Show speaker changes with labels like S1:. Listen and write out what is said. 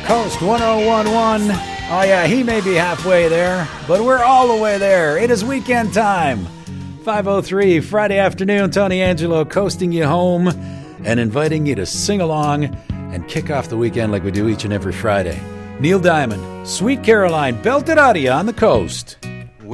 S1: Coast 1011. Oh yeah, he may be halfway there, but we're all the way there. It is weekend time. 5:03 Friday afternoon. Tony Angelo coasting you home and inviting you to sing along and kick off the weekend like we do each and every Friday. Neil Diamond, Sweet Caroline, belted out of you on the coast.